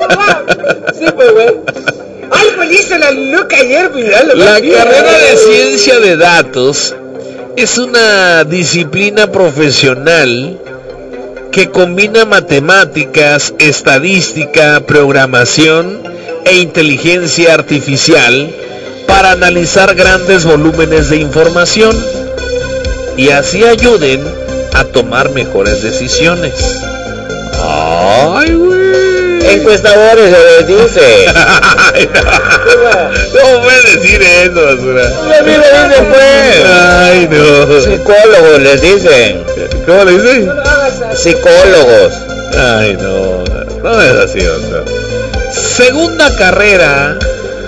Sí, pues, güey. Ay, pues hizo la loca ayer, mira. La carrera de ciencia de datos es una disciplina profesional que combina matemáticas, estadística, programación e inteligencia artificial para analizar grandes volúmenes de información y así ayuden a tomar mejores decisiones. Ay, güey. Encuestadores se les dice. ¿Cómo puedes decir eso, basura? Así le dicen, pues. Ay, no. Psicólogos les dicen. ¿Cómo le dicen? Psicólogos. Ay, no. No es así, doctor. Segunda carrera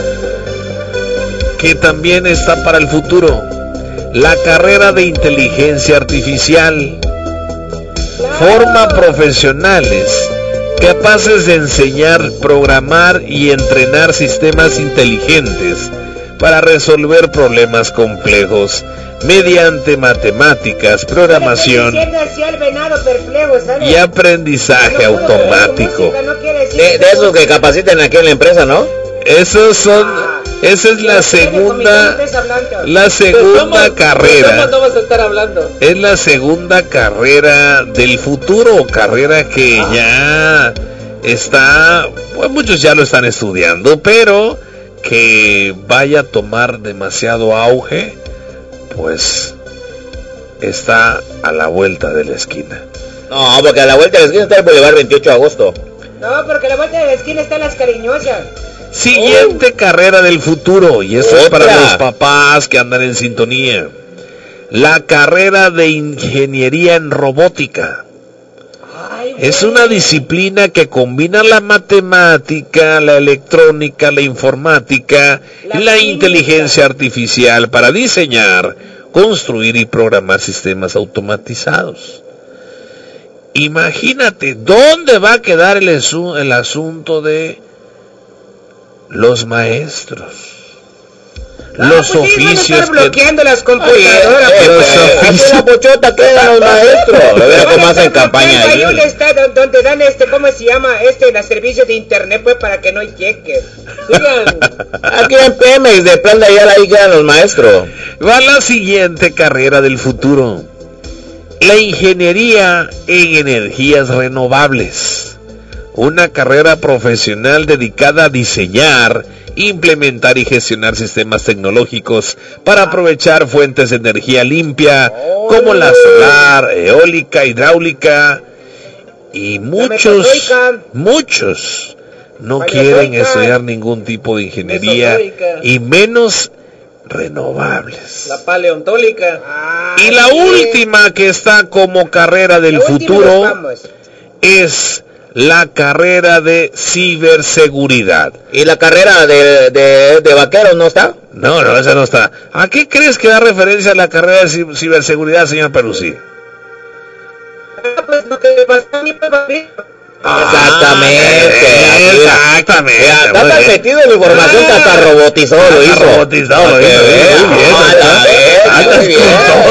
que también está para el futuro. La carrera de inteligencia artificial. Forma profesionales capaces de enseñar, programar y entrenar sistemas inteligentes para resolver problemas complejos mediante matemáticas, programación y aprendizaje automático. De esos que capaciten aquí en la empresa, ¿no? Esos son, esa es la segunda carrera. Es la segunda carrera del futuro, carrera que ya está, pues muchos ya lo están estudiando, pero que vaya a tomar demasiado auge, pues está a la vuelta de la esquina. No, porque a la vuelta de la esquina está el Boulevard 28 de agosto. No, porque a la vuelta de la esquina están las cariñosas. Siguiente carrera del futuro, y eso es para los papás que andan en sintonía. La carrera de ingeniería en robótica. Es una disciplina que combina la matemática, la electrónica, la informática y la inteligencia artificial para diseñar, construir y programar sistemas automatizados. Imagínate, ¿dónde va a quedar el asunto de los maestros? Los oficios que bloqueando las computadoras. Aquí la pochota quedan los maestros. Lo veo como hacen campaña ahí. Está donde dan ¿cómo se llama? La servicio de internet, pues, para que no llegue. Aquí en Pemex de plan de allá ahí quedan los maestros. Va la siguiente carrera del futuro. La ingeniería en energías renovables. Una carrera profesional dedicada a diseñar, implementar y gestionar sistemas tecnológicos para aprovechar fuentes de energía limpia como la solar, eólica, hidráulica, y muchos no quieren estudiar ningún tipo de ingeniería y menos renovables. La paleontólica. Y la última que está como carrera del futuro es la carrera de ciberseguridad. ¿Y la carrera de vaqueros no está? No, esa no está. ¿A qué crees que da referencia a la carrera de ciberseguridad, señor Peruzzi? Pues lo que le pasó a mi papito. Exactamente. Está tan metido en información que hasta robotizó lo hizo. Muy bien.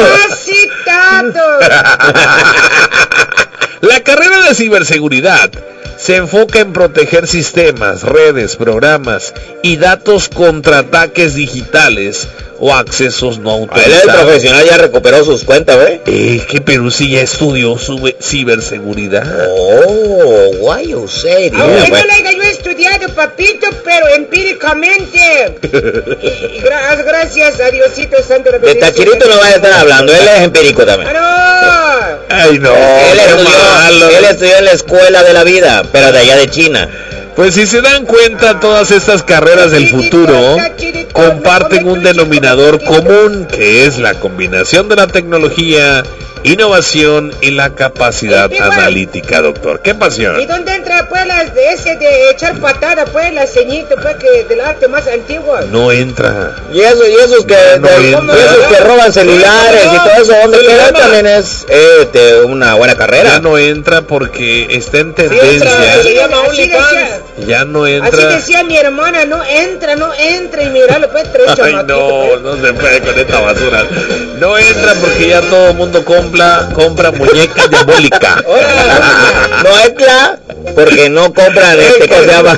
La carrera de ciberseguridad se enfoca en proteger sistemas, redes, programas y datos contra ataques digitales o accesos no autorizados. El profesional ya recuperó sus cuentas, ¿ve? Es que Peruzzi ya estudió su ciberseguridad. Oh, guayo, serio. Aunque no la haya yo estudiado, papito, pero empíricamente. Y gracias a Diosito Santo. De Tachirito no vaya a estar hablando, él es empírico también. Ay, no. Él estudió en la escuela de la vida, pero de allá de China. Pues si se dan cuenta, todas estas carreras del futuro comparten un denominador común, que es la combinación de la tecnología, innovación y la capacidad analítica, doctor. ¡Qué pasión! ¿Y dónde entra, pues, de echar patada, pues, la ceñita, pues, que del arte más antiguo? No entra. Y esos que roban celulares y todo eso, ¿dónde queda? También es una buena carrera. Ya no entra porque está en tendencia. Ya no entra. Así decía mi hermana, no entra, y miralo, pues, tres chamaquitos. No se puede con esta basura. No entra porque ya todo el mundo compra muñecas diabólicas. No entra porque no compran ¿cómo se llama?